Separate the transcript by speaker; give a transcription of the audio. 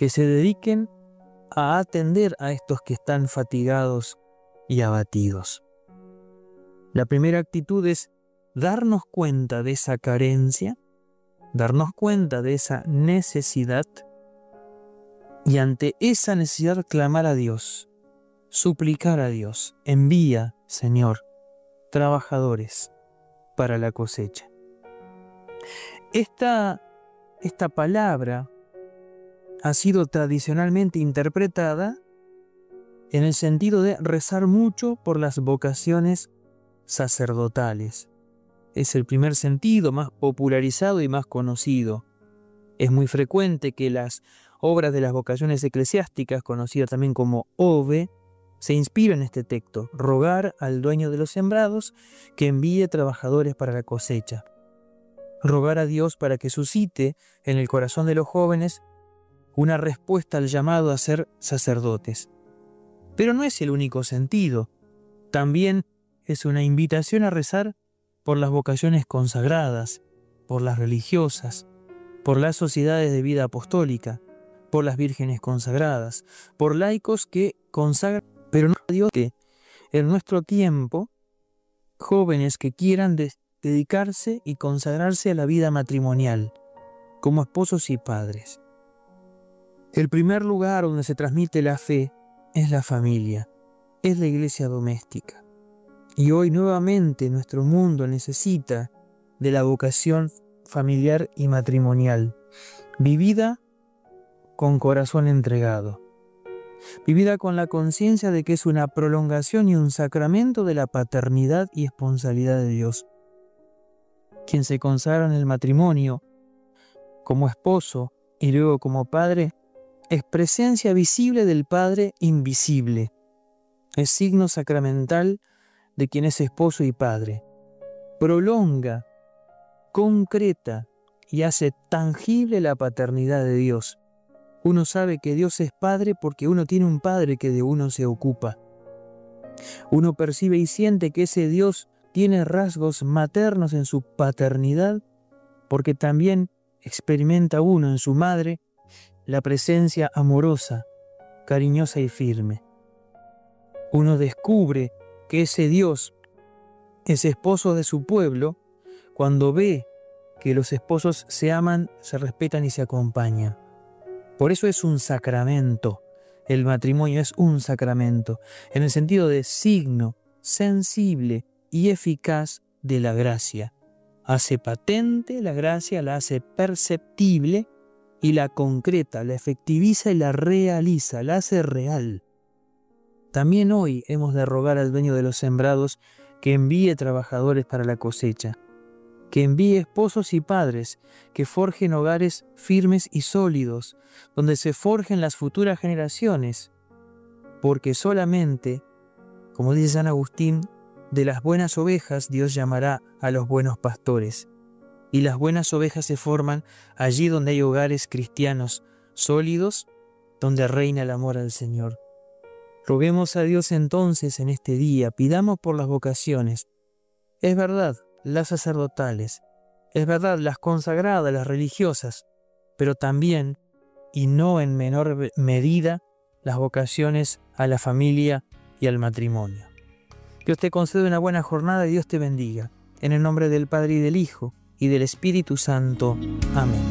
Speaker 1: que se dediquen a atender a estos que están fatigados y abatidos. La primera actitud es darnos cuenta de esa carencia, darnos cuenta de esa necesidad y ante esa necesidad clamar a Dios, suplicar a Dios: envía, Señor, trabajadores para la cosecha. Esta palabra ha sido tradicionalmente interpretada en el sentido de rezar mucho por las vocaciones sacerdotales. Es el primer sentido más popularizado y más conocido. Es muy frecuente que las obras de las vocaciones eclesiásticas, conocidas también como Ove, se inspiran en este texto: rogar al dueño de los sembrados que envíe trabajadores para la cosecha. Rogar a Dios para que suscite en el corazón de los jóvenes una respuesta al llamado a ser sacerdotes. Pero no es el único sentido. También es una invitación a rezar por las vocaciones consagradas, por las religiosas, por las sociedades de vida apostólica, por las vírgenes consagradas, por laicos que consagran, pero no a Dios, que en nuestro tiempo, jóvenes que quieran dedicarse y consagrarse a la vida matrimonial, como esposos y padres. El primer lugar donde se transmite la fe es la familia, es la iglesia doméstica. Y hoy nuevamente nuestro mundo necesita de la vocación familiar y matrimonial, vivida con corazón entregado, vivida con la conciencia de que es una prolongación y un sacramento de la paternidad y responsabilidad de Dios. Quien se consagra en el matrimonio como esposo y luego como padre es presencia visible del Padre invisible, es signo sacramental de quien es esposo y padre, prolonga, concreta y hace tangible la paternidad de Dios. Uno sabe que Dios es Padre porque uno tiene un Padre que de uno se ocupa. Uno percibe y siente que ese Dios tiene rasgos maternos en su paternidad porque también experimenta uno en su madre la presencia amorosa, cariñosa y firme. Uno descubre que ese Dios es esposo de su pueblo cuando ve que los esposos se aman, se respetan y se acompañan. Por eso es un sacramento. El matrimonio es un sacramento, en el sentido de signo sensible y eficaz de la gracia. Hace patente la gracia, la hace perceptible y la concreta, la efectiviza y la realiza, la hace real. También hoy hemos de rogar al dueño de los sembrados que envíe trabajadores para la cosecha, que envíe esposos y padres, que forjen hogares firmes y sólidos, donde se forjen las futuras generaciones, porque solamente, como dice San Agustín, de las buenas ovejas Dios llamará a los buenos pastores, y las buenas ovejas se forman allí donde hay hogares cristianos sólidos, donde reina el amor al Señor. Roguemos a Dios entonces en este día, pidamos por las vocaciones. Es verdad, las sacerdotales, es verdad, las consagradas, las religiosas, pero también, y no en menor medida, las vocaciones a la familia y al matrimonio. Dios te conceda una buena jornada y Dios te bendiga. En el nombre del Padre y del Hijo y del Espíritu Santo. Amén.